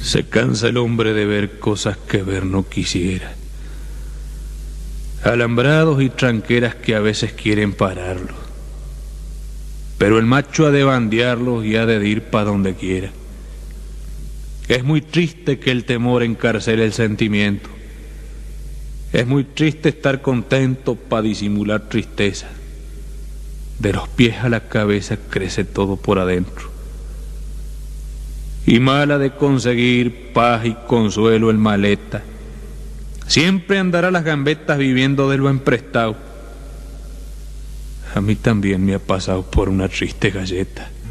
Se cansa el hombre de ver cosas que ver no quisiera. Alambrados y tranqueras que a veces quieren pararlo. Pero el macho ha de bandearlos y ha de ir pa' donde quiera. Es muy triste que el temor encarcele el sentimiento. Es muy triste estar contento pa' disimular tristeza. De los pies a la cabeza crece todo por adentro. Y mala de conseguir paz y consuelo el maleta. Siempre andará las gambetas viviendo de lo emprestado. A mí también me ha pasado por una triste galleta.